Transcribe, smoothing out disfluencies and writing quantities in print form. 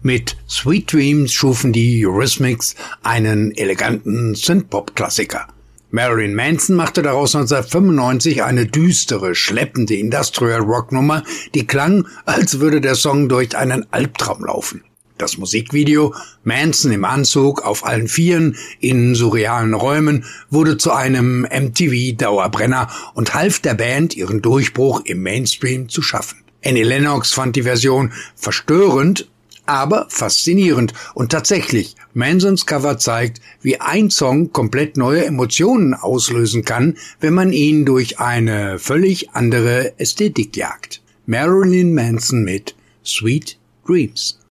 Mit Sweet Dreams schufen die Eurythmics einen eleganten Synthpop-Klassiker. Marilyn Manson machte daraus 1995 eine düstere, schleppende Industrial-Rock-Nummer, die klang, als würde der Song durch einen Albtraum laufen. Das Musikvideo, Manson im Anzug auf allen Vieren in surrealen Räumen, wurde zu einem MTV-Dauerbrenner und half der Band, ihren Durchbruch im Mainstream zu schaffen. Annie Lennox fand die Version verstörend, aber faszinierend. Und tatsächlich, Mansons Cover zeigt, wie ein Song komplett neue Emotionen auslösen kann, wenn man ihn durch eine völlig andere Ästhetik jagt. Marilyn Manson mit Sweet Dreams.